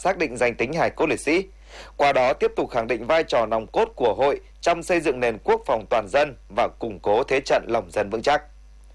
xác định danh tính hài cốt liệt sĩ. Qua đó tiếp tục khẳng định vai trò nòng cốt của hội trong xây dựng nền quốc phòng toàn dân và củng cố thế trận lòng dân vững chắc.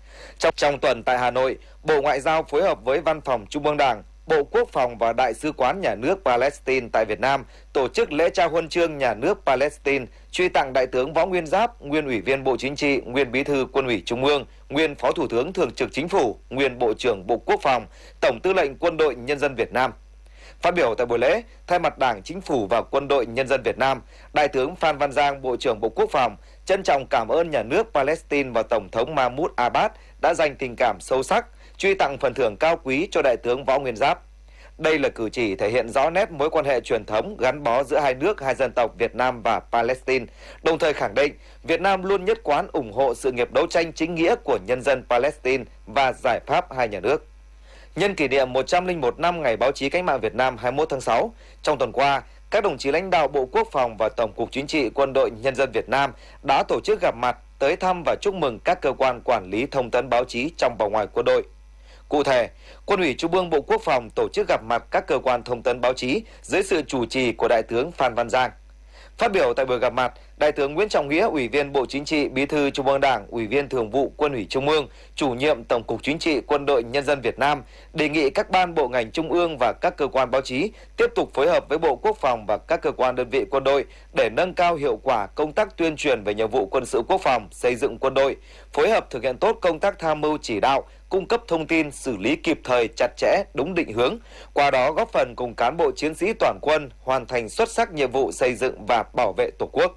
Trong tuần tại Hà Nội, Bộ Ngoại giao phối hợp với Văn phòng Trung ương Đảng, Bộ Quốc phòng và Đại sứ quán Nhà nước Palestine tại Việt Nam tổ chức lễ trao huân chương Nhà nước Palestine, truy tặng Đại tướng Võ Nguyên Giáp, nguyên Ủy viên Bộ Chính trị, nguyên Bí thư Quân ủy Trung ương, nguyên Phó Thủ tướng Thường trực Chính phủ, nguyên Bộ trưởng Bộ Quốc phòng, Tổng Tư lệnh Quân đội Nhân dân Việt Nam. Phát biểu tại buổi lễ, thay mặt Đảng, Chính phủ và Quân đội Nhân dân Việt Nam, Đại tướng Phan Văn Giang, Bộ trưởng Bộ Quốc phòng, trân trọng cảm ơn Nhà nước Palestine và Tổng thống Mahmoud Abbas đã dành tình cảm sâu sắc, truy tặng phần thưởng cao quý cho Đại tướng Võ Nguyên Giáp. Đây là cử chỉ thể hiện rõ nét mối quan hệ truyền thống gắn bó giữa hai nước, hai dân tộc Việt Nam và Palestine, đồng thời khẳng định Việt Nam luôn nhất quán ủng hộ sự nghiệp đấu tranh chính nghĩa của nhân dân Palestine và giải pháp hai nhà nước. Nhân kỷ niệm 101 năm Ngày Báo chí Cách mạng Việt Nam 21 tháng 6, trong tuần qua, các đồng chí lãnh đạo Bộ Quốc phòng và Tổng cục Chính trị Quân đội Nhân dân Việt Nam đã tổ chức gặp mặt, tới thăm và chúc mừng các cơ quan quản lý thông tấn báo chí trong và ngoài quân đội. Cụ thể, Quân ủy Trung ương Bộ Quốc phòng tổ chức gặp mặt các cơ quan thông tấn báo chí dưới sự chủ trì của Đại tướng Phan Văn Giang. Phát biểu tại buổi gặp mặt, Đại tướng Nguyễn Trọng Nghĩa, Ủy viên Bộ Chính trị, Bí thư Trung ương Đảng, Ủy viên Thường vụ Quân ủy Trung ương, Chủ nhiệm Tổng cục Chính trị Quân đội Nhân dân Việt Nam đề nghị các ban bộ ngành trung ương và các cơ quan báo chí tiếp tục phối hợp với Bộ Quốc phòng và các cơ quan đơn vị quân đội để nâng cao hiệu quả công tác tuyên truyền về nhiệm vụ quân sự quốc phòng, xây dựng quân đội, phối hợp thực hiện tốt công tác tham mưu chỉ đạo, cung cấp thông tin, xử lý kịp thời, chặt chẽ, đúng định hướng, qua đó góp phần cùng cán bộ chiến sĩ toàn quân hoàn thành xuất sắc nhiệm vụ xây dựng và bảo vệ Tổ quốc.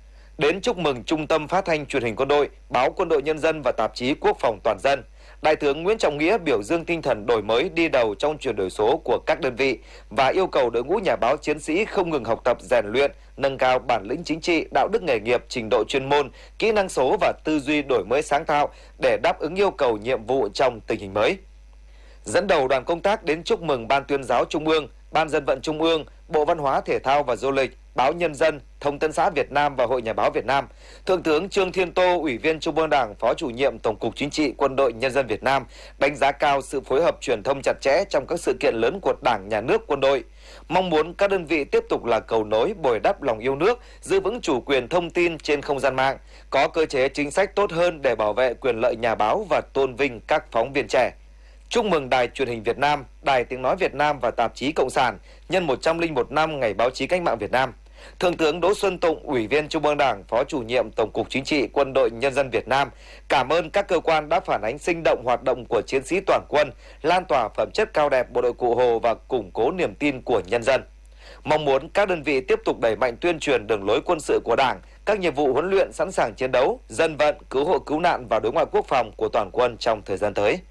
Đến chúc mừng Trung tâm Phát thanh Truyền hình Quân đội, Báo Quân đội Nhân dân và tạp chí Quốc phòng Toàn dân, Đại tướng Nguyễn Trọng Nghĩa biểu dương tinh thần đổi mới đi đầu trong chuyển đổi số của các đơn vị và yêu cầu đội ngũ nhà báo chiến sĩ không ngừng học tập rèn luyện, nâng cao bản lĩnh chính trị, đạo đức nghề nghiệp, trình độ chuyên môn, kỹ năng số và tư duy đổi mới sáng tạo để đáp ứng yêu cầu nhiệm vụ trong tình hình mới. Dẫn đầu đoàn công tác đến chúc mừng Ban Tuyên giáo Trung ương, Ban Dân vận Trung ương, Bộ Văn hóa Thể thao và Du lịch, Báo Nhân dân, Thông tấn xã Việt Nam và Hội Nhà báo Việt Nam, Thượng tướng Trương Thiên Tô, Ủy viên Trung ương Đảng, Phó Chủ nhiệm Tổng cục Chính trị Quân đội Nhân dân Việt Nam, đánh giá cao sự phối hợp truyền thông chặt chẽ trong các sự kiện lớn của Đảng, Nhà nước, quân đội. Mong muốn các đơn vị tiếp tục là cầu nối, bồi đắp lòng yêu nước, giữ vững chủ quyền thông tin trên không gian mạng, có cơ chế chính sách tốt hơn để bảo vệ quyền lợi nhà báo và tôn vinh các phóng viên trẻ. Chúc mừng Đài Truyền hình Việt Nam, Đài Tiếng nói Việt Nam và Tạp chí Cộng sản nhân 101 năm Ngày Báo chí Cách mạng Việt Nam. Thượng tướng Đỗ Xuân Tụng, Ủy viên Trung ương Đảng, Phó Chủ nhiệm Tổng cục Chính trị Quân đội Nhân dân Việt Nam, cảm ơn các cơ quan đã phản ánh sinh động hoạt động của chiến sĩ toàn quân, lan tỏa phẩm chất cao đẹp bộ đội Cụ Hồ và củng cố niềm tin của nhân dân. Mong muốn các đơn vị tiếp tục đẩy mạnh tuyên truyền đường lối quân sự của Đảng, các nhiệm vụ huấn luyện sẵn sàng chiến đấu, dân vận, cứu hộ cứu nạn và đối ngoại quốc phòng của toàn quân trong thời gian tới.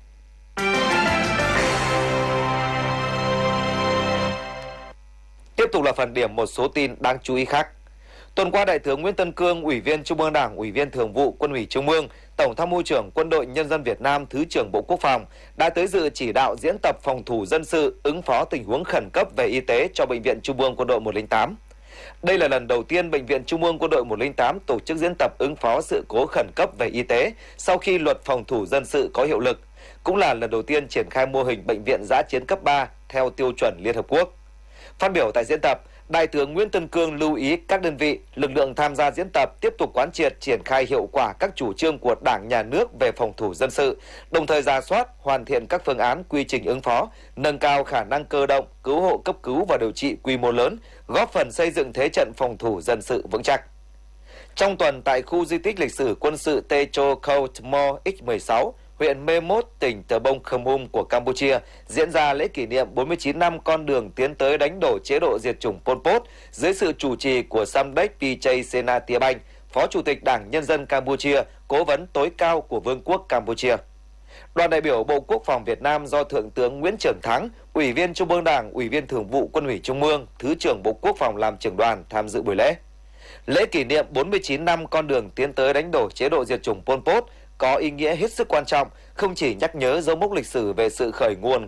Tiếp tục là phần điểm một số tin đáng chú ý khác. Tuần qua, Đại tướng Nguyễn Tân Cương, Ủy viên Trung ương Đảng, Ủy viên Thường vụ Quân ủy Trung ương, Tổng tham mưu trưởng Quân đội Nhân dân Việt Nam, Thứ trưởng Bộ Quốc phòng đã tới dự chỉ đạo diễn tập phòng thủ dân sự, ứng phó tình huống khẩn cấp về y tế cho Bệnh viện Trung ương Quân đội 108. Đây là lần đầu tiên Bệnh viện Trung ương Quân đội 108 tổ chức diễn tập ứng phó sự cố khẩn cấp về y tế sau khi luật phòng thủ dân sự có hiệu lực, cũng là lần đầu tiên triển khai mô hình bệnh viện dã chiến cấp 3 theo tiêu chuẩn Liên Hợp Quốc. Phát biểu tại diễn tập, Đại tướng Nguyễn Tân Cương lưu ý các đơn vị, lực lượng tham gia diễn tập tiếp tục quán triệt triển khai hiệu quả các chủ trương của Đảng, Nhà nước về phòng thủ dân sự, đồng thời rà soát, hoàn thiện các phương án quy trình ứng phó, nâng cao khả năng cơ động, cứu hộ cấp cứu và điều trị quy mô lớn, góp phần xây dựng thế trận phòng thủ dân sự vững chắc. Trong tuần tại khu di tích lịch sử quân sự Techo Khao Tmo X16, huyện Mê Mốt, tỉnh Tờ Bông Khâm Um của Campuchia, diễn ra lễ kỷ niệm 49 năm con đường tiến tới đánh đổ chế độ diệt chủng Pol Pot dưới sự chủ trì của Samdech Pichai Sena-Tia-Banh, Phó Chủ tịch Đảng Nhân dân Campuchia, cố vấn tối cao của Vương quốc Campuchia. Đoàn đại biểu Bộ Quốc phòng Việt Nam do Thượng tướng Nguyễn Trường Thắng, Ủy viên Trung ương Đảng, Ủy viên Thường vụ Quân ủy Trung ương, Thứ trưởng Bộ Quốc phòng làm trưởng đoàn tham dự buổi lễ. Lễ kỷ niệm 49 năm con đường tiến tới đánh đổ chế độ diệt chủng Pol Pot có ý nghĩa hết sức quan trọng, không chỉ nhắc nhớ dấu mốc lịch sử về sự khởi nguồn